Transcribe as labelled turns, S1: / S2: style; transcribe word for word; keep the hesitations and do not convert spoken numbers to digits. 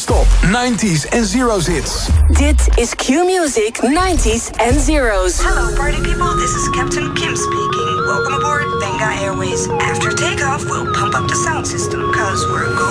S1: non-stop nineties en zeros hits.
S2: Dit is Q-Music nineties and zeros.
S3: Hello party people, this is Captain Kim speaking. Welcome aboard Benga Airways. After takeoff, we'll pump up the sound system, cause we're going